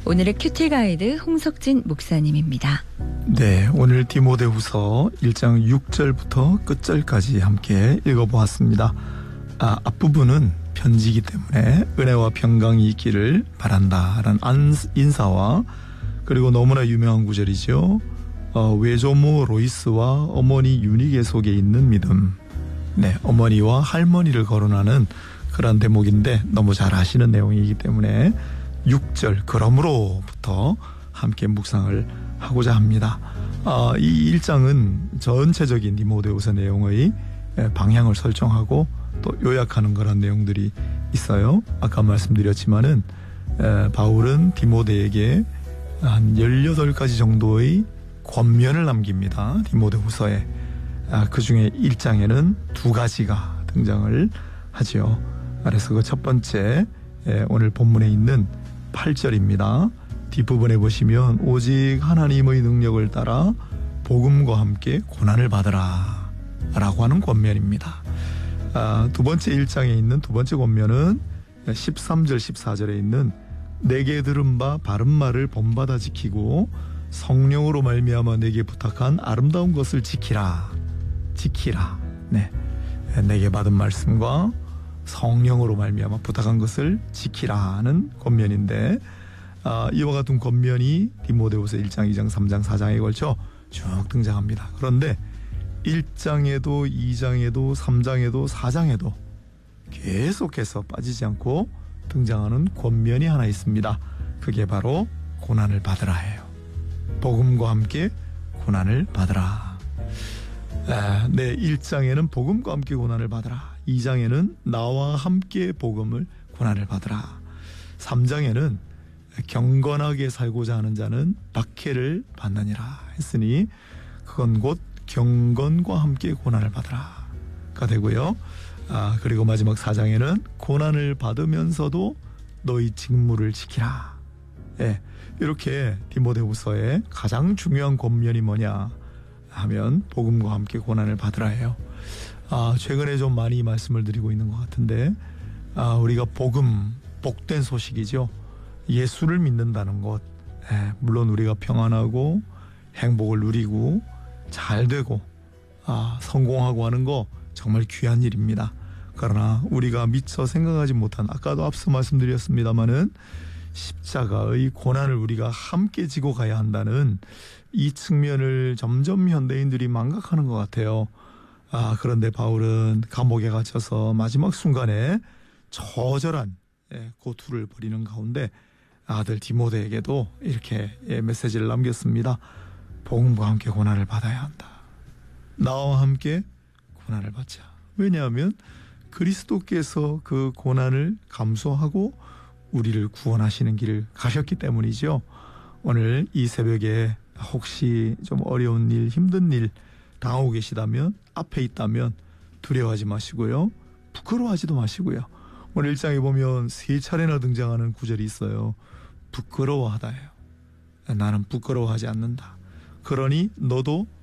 오늘의 큐티 가이드 홍석진 목사님입니다. 네, 오늘 디모데후서 1장 6절부터 끝절까지 함께 읽어보았습니다. 앞부분은 편지이기 때문에 은혜와 평강이 있기를 바란다라는 인사와, 그리고 너무나 유명한 구절이죠. 외조모 로이스와 어머니 유니게 속에 있는 믿음. 네, 어머니와 할머니를 거론하는 그런 대목인데 너무 잘 아시는 내용이기 때문에 6절 그러므로부터 함께 묵상을 하고자 합니다. 이 1장은 전체적인 디모데후서 내용의 방향을 설정하고 또 요약하는 그런 내용들이 있어요. 아까 말씀드렸지만은 바울은 디모데에게 한 18가지 정도의 권면을 남깁니다. 디모데후서에. 그 중에 1장에는 2가지가 등장을 하죠. 그래서 그 첫 번째 오늘 본문에 있는 8절입니다. 뒷부분에 보시면 오직 하나님의 능력을 따라 복음과 함께 고난을 받으라 라고 하는 권면입니다. 두 번째 1장에 있는 두 번째 권면은 13절 14절에 있는 내게 들은 바 바른 말을 본받아 지키고 성령으로 말미암아 내게 부탁한 아름다운 것을 지키라. 네, 내게 받은 말씀과 성령으로 말미암아 부탁한 것을 지키라는 권면인데, 이와 같은 권면이 디모데후서 1장, 2장, 3장, 4장에 걸쳐 쭉 등장합니다. 그런데 1장에도 2장에도 3장에도 4장에도 계속해서 빠지지 않고 등장하는 권면이 하나 있습니다. 그게 바로 고난을 받으라예요. 복음과 함께 고난을 받으라. 네, 1장에는 복음과 함께 고난을 받으라. 2장에는 나와 함께 고난을 받으라. 3장에는 경건하게 살고자 하는 자는 박해를 받느니라 했으니 그건 곧 경건과 함께 고난을 받으라가 되고요. 그리고 마지막 4장에는 고난을 받으면서도 너희 직무를 지키라. 이렇게 디모데후서의 가장 중요한 권면이 뭐냐 하면 복음과 함께 고난을 받으라예요. 최근에 좀 많이 말씀을 드리고 있는 것 같은데, 우리가 복된 소식이죠. 예수를 믿는다는 것, 물론 우리가 평안하고 행복을 누리고 잘 되고 성공하고 하는 거 정말 귀한 일입니다. 그러나 우리가 미처 생각하지 못한, 아까도 앞서 말씀드렸습니다마는 십자가의 고난을 우리가 함께 지고 가야 한다는 이 측면을 점점 현대인들이 망각하는 것 같아요. 그런데 바울은 감옥에 갇혀서 마지막 순간에 처절한 고투를 벌이는 가운데 아들 디모데에게도 이렇게 메시지를 남겼습니다. 복음과 함께 고난을 받아야 한다. 나와 함께 고난을 받자. 왜냐하면 그리스도께서 그 고난을 감수하고 우리를 구원하시는 길을 가셨기 때문이죠. 오늘 이 새벽에 혹시 좀 어려운 일, 힘든 일 당하고 계시다면, 앞에 있다면 두려워하지 마시고요. 부끄러워하지도 마시고요. 오늘 1장에 보면 3차례나 등장하는 구절이 있어요. 부끄러워하다예요. 나는 부끄러워하지 않는다. 그러니 너도